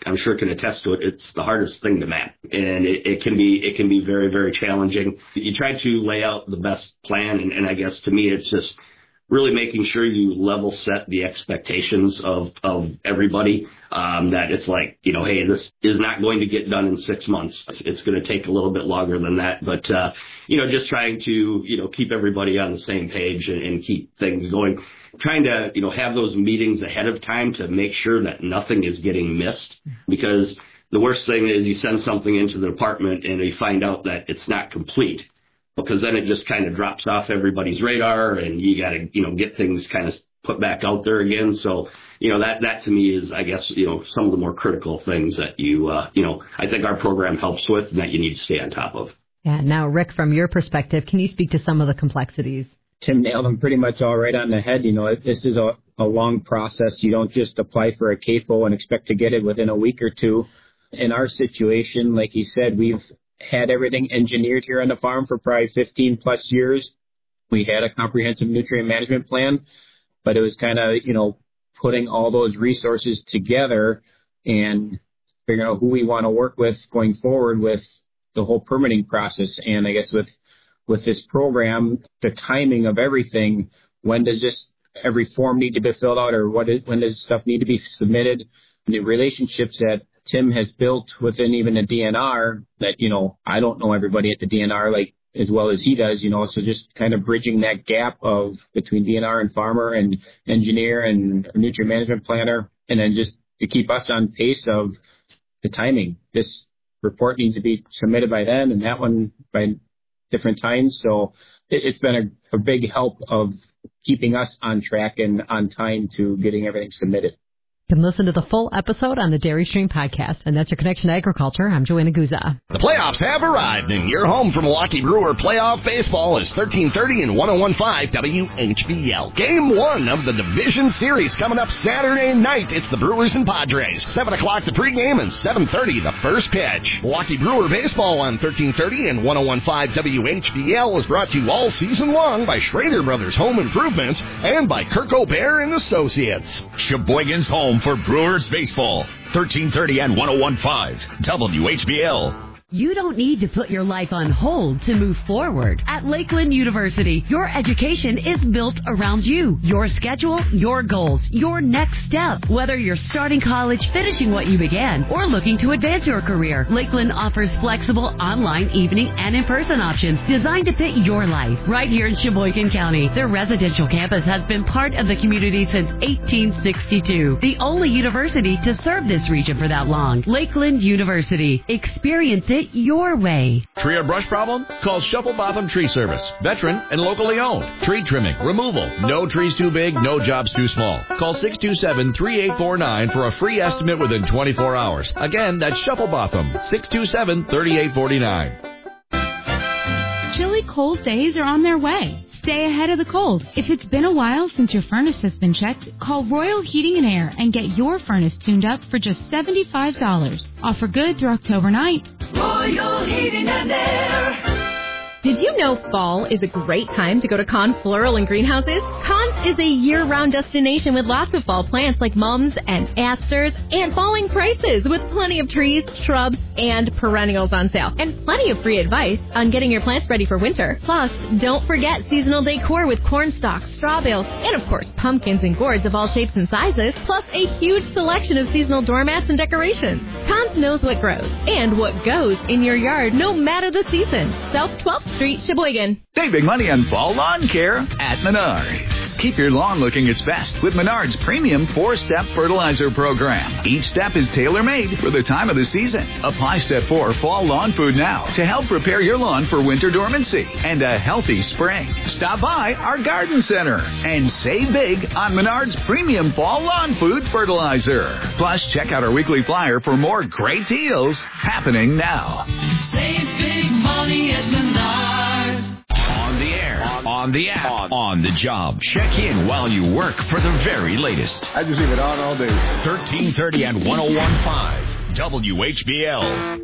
I'm sure can attest to it. It's the hardest thing to map, and it can be very, very challenging. You try to lay out the best plan, and I guess to me it's just really making sure you level set the expectations of everybody, that it's like, hey, this is not going to get done in 6 months. It's going to take a little bit longer than that. But, just trying to, keep everybody on the same page and keep things going. Trying to, have those meetings ahead of time to make sure that nothing is getting missed, because the worst thing is you send something into the department and you find out that it's not complete, because then it just kind of drops off everybody's radar and you got to, get things kind of put back out there again. So, that to me is, I guess, some of the more critical things that I think our program helps with and that you need to stay on top of. Yeah. Now, Rick, from your perspective, can you speak to some of the complexities? Tim nailed them pretty much all right on the head. This is a long process. You don't just apply for a CAFO and expect to get it within a week or two. In our situation, like he said, we've had everything engineered here on the farm for probably 15 plus years. We had a comprehensive nutrient management plan, but it was kind of, putting all those resources together and figuring out who we want to work with going forward with the whole permitting process. And I guess with this program, the timing of everything, when does every form need to be filled out, or when does stuff need to be submitted? The relationships that Tim has built within even the DNR that, I don't know everybody at the DNR like as well as he does, so just kind of bridging that gap of between DNR and farmer and engineer and nutrient management planner, and then just to keep us on pace of the timing. This report needs to be submitted by then and that one by different times. So it's been a big help of keeping us on track and on time to getting everything submitted. You can listen to the full episode on the Dairy Stream podcast, and that's your connection to agriculture. I'm Joanna Guza. The playoffs have arrived, and your home for Milwaukee Brewer playoff baseball is 1330 and 101.5 WHBL. Game 1 of the Division Series coming up Saturday night. It's the Brewers and Padres. 7 o'clock the pregame and 7:30 the first pitch. Milwaukee Brewer baseball on 1330 and 101.5 WHBL is brought to you all season long by Schrader Brothers Home Improvements and by Kirk O'Bear and Associates. Sheboygan's home for Brewers baseball, 1330 and 101.5 WHBL. You don't need to put your life on hold to move forward. At Lakeland University, your education is built around you, your schedule, your goals, your next step. Whether you're starting college, finishing what you began, or looking to advance your career, Lakeland offers flexible online, evening, and in-person options designed to fit your life. Right here in Sheboygan County, their residential campus has been part of the community since 1862. The only university to serve this region for that long. Lakeland University. Experience it your way. Tree or brush problem? Call Shuffle Botham Tree Service. Veteran and locally owned. Tree trimming, removal. No trees too big, no jobs too small. Call 627-3849 for a free estimate within 24 hours. Again, that's Shuffle Botham. 627-3849. Chilly cold days are on their way. Stay ahead of the cold. If it's been a while since your furnace has been checked, call Royal Heating and Air and get your furnace tuned up for just $75. Offer good through October 9th. Royal Heating and Air. Did you know fall is a great time to go to Kahn Floral and Greenhouses? Kahn's is a year-round destination with lots of fall plants like mums and asters and falling prices with plenty of trees, shrubs, and perennials on sale. And plenty of free advice on getting your plants ready for winter. Plus, don't forget seasonal decor with corn stalks, straw bales, and of course, pumpkins and gourds of all shapes and sizes, plus a huge selection of seasonal doormats and decorations. Kahn's knows what grows and what goes in your yard no matter the season. South 12th Street, Sheboygan. Saving money on fall lawn care at Menards. Keep your lawn looking its best with Menards' premium 4-step fertilizer program. Each step is tailor-made for the time of the season. Apply Step 4 Fall Lawn Food now to help prepare your lawn for winter dormancy and a healthy spring. Stop by our garden center and save big on Menards' premium Fall Lawn Food fertilizer. Plus, check out our weekly flyer for more great deals happening now. Save big money at Menards. On the air, on the app, on the job. Check in while you work for the very latest. I just leave it on all day. 1330 and 101.5 WHBL.